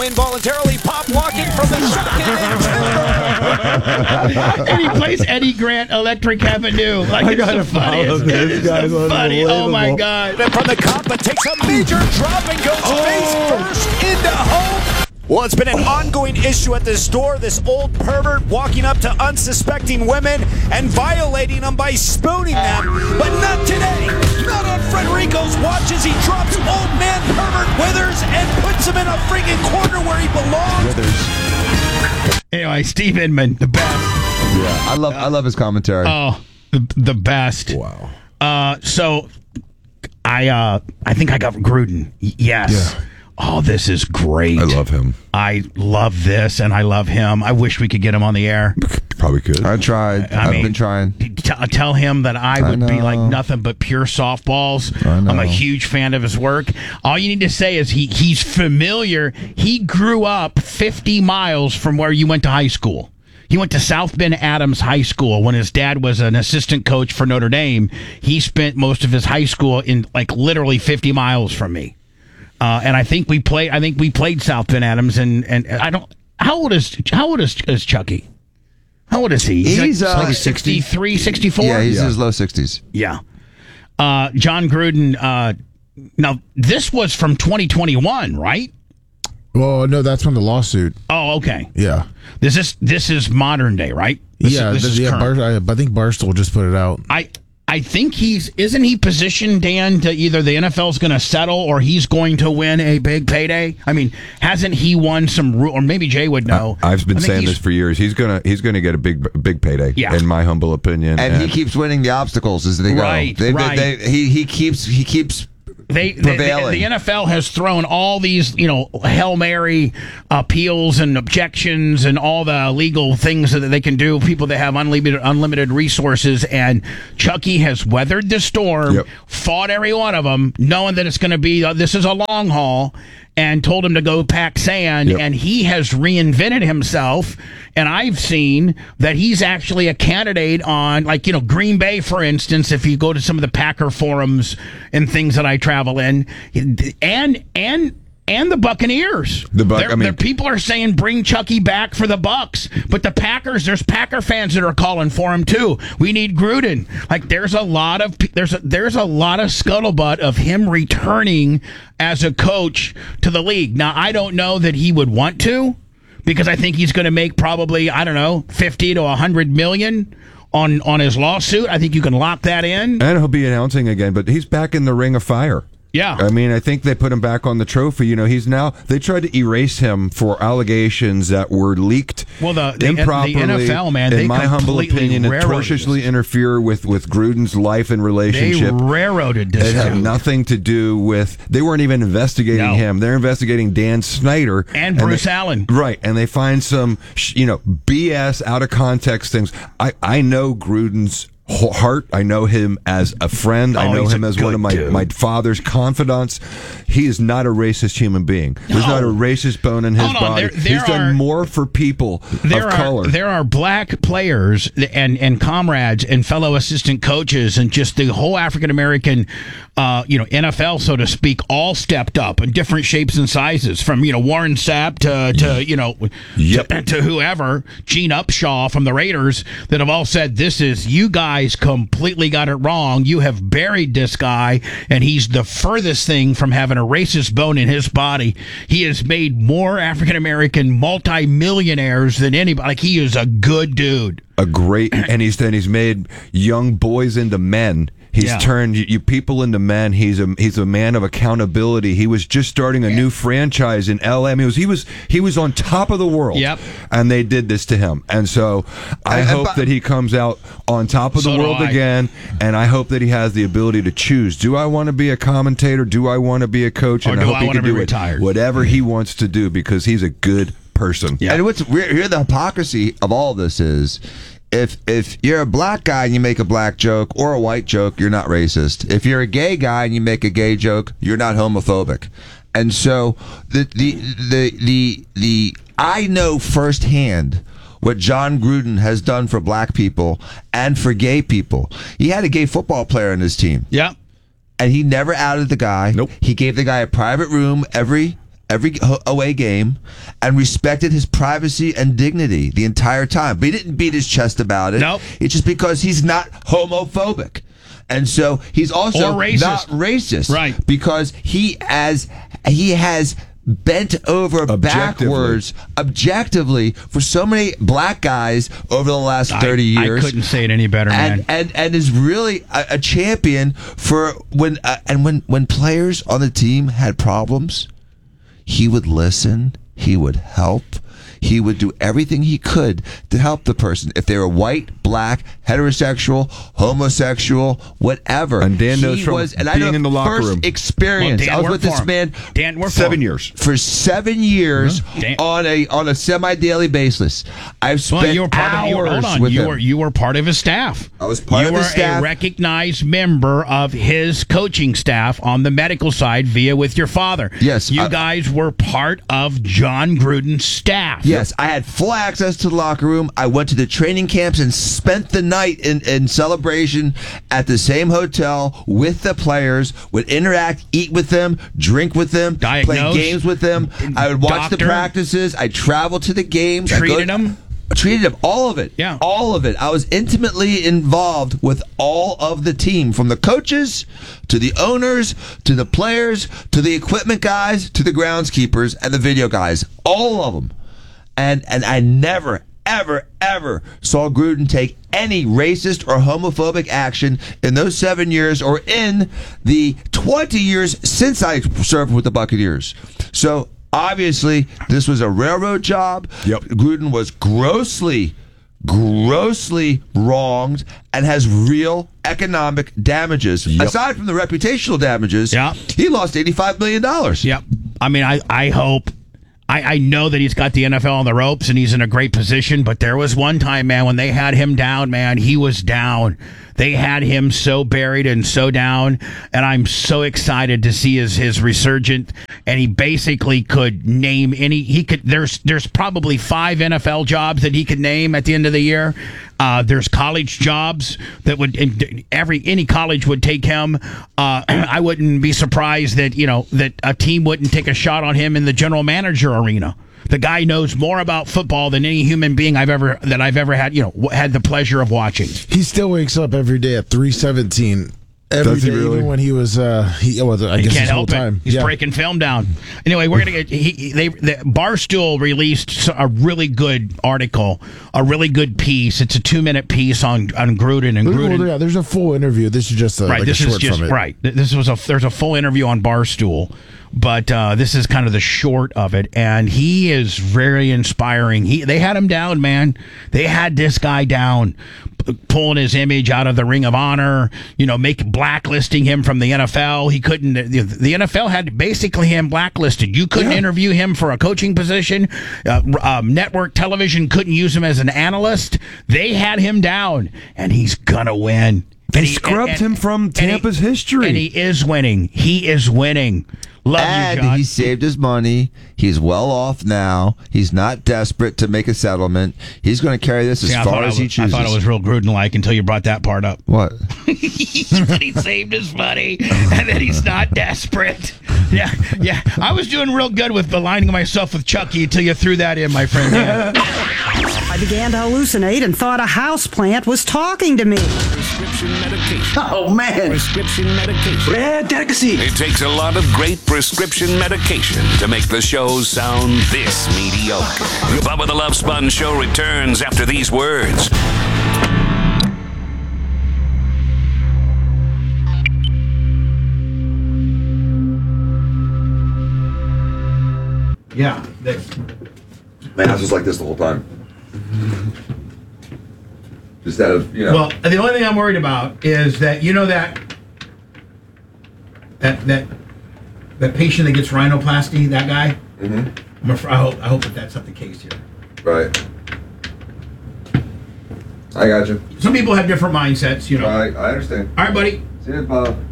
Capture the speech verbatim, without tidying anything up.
Involuntarily pop walking from the shotgun. And he plays Eddie Grant Electric Avenue. Like, I it's gotta the funniest. follow this. It's Guy's so funny. Oh my God. From the cop, but takes a major drop and goes Oh. face first into home. Well, it's been an ongoing issue at this store. This old pervert walking up to unsuspecting women and violating them by spooning them. But not today. Not on Frederico's watch as he drops old man pervert Withers and puts him in a freaking corner where he belongs. Withers. Anyway, Steve Inman, the best. Yeah, I love I love his commentary. Oh, the, the best. Wow. Uh, so, I uh, I think I got Gruden. Y- yes. Yeah. Oh, this is great. I love him. I love this, and I love him. I wish we could get him on the air. Probably could. I tried. I I've mean, been trying. T- tell him that I would I be like know. nothing but pure softballs. I know. I'm a huge fan of his work. All you need to say is he he's familiar. He grew up fifty miles from where you went to high school. He went to South Bend Adams High School when his dad was an assistant coach for Notre Dame. He spent most of his high school in like literally fifty miles from me. Uh, and I think we played. I think we played South Bend Adams, and, and I don't. How old is How old is, is Chucky? How old is he? He's, like, uh, like sixty-three, sixty-four? Yeah, he's Yeah. in his low sixties. Yeah. Uh, John Gruden. Uh, now this was from twenty twenty-one, right? Well, no, that's from the lawsuit. Oh, okay. Yeah. This is this is modern day, right? This yeah, is, this th- is yeah. current. Bar- I, I think Barstool just put it out. I I think he's isn't he positioned, Dan, to either the N F L's going to settle or he's going to win a big payday. I mean, hasn't he won some ru- or maybe Jay would know. I, I've been I think saying he's- this for years. He's gonna he's gonna get a big big payday. Yeah. In my humble opinion, And he keeps winning the obstacles as they go. Right, They, right. They, he he keeps he keeps They, they, prevailing. the, the N F L has thrown all these, you know, Hail Mary appeals and objections and all the legal things that they can do. People that have unlimited unlimited resources, and Chucky has weathered the storm, Yep. fought every one of them, knowing that it's going to be uh, this is a long haul, and told him to go pack sand. Yep. And he has reinvented himself. And I've seen that he's actually a candidate on, like, you know, Green Bay, for instance, if you go to some of the Packer forums and things that I travel in, and and and the Buccaneers. The Buc- They're- I mean- they're- people are saying bring Chucky back for the Bucks, but the Packers, there's Packer fans that are calling for him too. We need Gruden. Like, there's a lot of there's a, there's a lot of scuttlebutt of him returning as a coach to the league. Now, I don't know that he would want to, because I think he's going to make probably, I don't know, fifty to one hundred million on on his lawsuit. I think you can lock that in. and he'll be announcing again. But he's back in the ring of fire. Yeah. I mean, I think they put him back on the trophy. You know, he's now, they tried to erase him for allegations that were leaked Well, the- the- improperly. the N F L, man, in they my humble completely opinion, railroaded atrociously this. interfere with, with Gruden's life and They relationship. railroaded this It had dude. nothing to do with, they weren't even investigating No. him. They're investigating Dan Snyder. And Bruce they- Allen. Right. And they find some, sh- you know, B S, out of context things. I, I know Gruden's wh- heart. I know him as a friend. I Oh, know he's him a as one good of my, dude. my father's confidants. He is not a racist human being. There's No. not a racist bone in his Hold on, body. there- there He's done are- more for people there of are color. there are black players and and comrades and fellow assistant coaches and just the whole African American uh, you know N F L, so to speak, all stepped up in different shapes and sizes, from you know Warren Sapp to to you know Yep. to, to whoever, Gene Upshaw from the Raiders, that have all said, this is, you guys completely got it wrong. You have buried this guy, and he's the furthest thing from having a racist bone in his body. He has made more African American multi-millionaires than anybody. Like, he is a good dude. a great, and he's and he's made young boys into men. He's Yeah. turned you, you people into men. He's a he's a man of accountability. He was just starting a new franchise in L A. I mean, he was he was he was on top of the world. Yep. And they did this to him. And so I And- and hope by- that he comes out on top of So the do world I. again. And I hope that he has the ability to choose. Do I want to be a commentator? Do I want to be a coach? Or And do I hope I he wanna can be do it. retired? Whatever he wants to do, because he's a good person. Yeah. And what's weird here, the hypocrisy of all this is, if if you're a black guy and you make a black joke or a white joke, you're not racist. If you're a gay guy and you make a gay joke, you're not homophobic. And so the the the the, the I know firsthand what John Gruden has done for black people and for gay people. He had a gay football player on his team. Yeah. And he never outed the guy. Nope. He gave the guy a private room every every ho- away game and respected his privacy and dignity the entire time. But he didn't beat his chest about it. Nope. It's just because he's not homophobic. And so he's also Or racist. not racist. Right. Because he has he has bent over Objectively. backwards objectively for so many black guys over the last thirty I, years. I couldn't say it any better, and, man. and and is really a, a champion for when uh, and when when players on the team had problems, he would listen, he would help, he would do everything he could to help the person. If they were white, black, heterosexual, homosexual, whatever. And Dan he knows from was, and I being know in the locker first room. experience. Well, Dan I was worked with this for him. man Dan worked for Seven him. years. for seven years Dan- on a on a semi daily basis. I've spent Well, you were part hours of. You were, hold on. with You him. were you were part of his staff. I was part you of were his staff. a recognized member of his coaching staff on the medical side via with your father. Yes, you I- guys were part of John Gruden's staff. Yes, I had full access to the locker room. I went to the training camps and spent the night in, in celebration at the same hotel with the players, would interact, eat with them, drink with them, Diagnose. play games with them. I would watch the Doctor. practices. I traveled to the games. I Treated go- them? Treated them. All of it. Yeah. All of it. I was intimately involved with all of the team, from the coaches to the owners to the players to the equipment guys to the groundskeepers and the video guys. All of them. And and I never, ever, ever saw Gruden take any racist or homophobic action in those seven years or in the twenty years since I served with the Buccaneers. So obviously, this was a railroad job. Yep. Gruden was grossly, grossly wronged and has real economic damages. Yep. Aside from the reputational damages, Yeah. he lost eighty-five million dollars. Yep. I mean, I, I hope. I, I know that he's got the N F L on the ropes and he's in a great position, but there was one time, man, when they had him down, man, he was down. They had him so buried and so down, and I'm so excited to see his his resurgent. And he basically could name any. He could. There's there's probably five N F L jobs that he could name at the end of the year. Uh, there's college jobs that would every any college would take him. Uh, I wouldn't be surprised that you know that a team wouldn't take a shot on him in the general manager arena. The guy knows more about football than any human being I've ever that I've ever had. You know, had the pleasure of watching. He still wakes up every day at three seventeen. Every Does he day, really? even when he was, uh, he, well, I He guess can't his whole help time. it. He's Yeah. breaking film down. Anyway, we're gonna get. He, he- they the Barstool released a really good article, a really good piece. It's a two minute piece on on Gruden and Well, Gruden. yeah, there's a full interview. This is just a, Right, like this a is short just from it. right. Th- This was a there's a full interview on Barstool, but uh, this is kind of the short of it, and he is very inspiring. He they had him down, man. They had this guy down, p- pulling his image out of the Ring of Honor. You know, make blacklisting him from the N F L. He couldn't. The, the N F L had basically him blacklisted. You couldn't interview him for a coaching position. Uh, um, network television couldn't use him as an analyst. They had him down, and he's gonna win. They And he- scrubbed him from and he- Tampa's history. And he is winning. He is winning. Love And you, John. he saved his money. He's well off now. He's not desperate to make a settlement. He's going to carry this as See, I far thought as I he was- chooses. I thought it was real Gruden-like until you brought that part up. What? he said he saved his money and that he's not desperate. Yeah, yeah. I was doing real good with aligning myself with Chucky until you threw that in, my friend. Yeah. I began to hallucinate and thought a houseplant was talking to me. Prescription medication. Oh, man. Prescription medication. Rare delicacy. It takes a lot of great prescription medication to make the show sound this mediocre. Bubba the Love Sponge Show returns after these words. Yeah. Man, I was just like this the whole time. Just out of, you know. Well, the only thing I'm worried about is that, you know, that that that that patient that gets rhinoplasty, that guy. Mm-hmm. I'm afraid, I hope I hope that that's not the case here. Right. I got you. Some people have different mindsets, you know. I, I understand. All right, buddy. See you, Bob.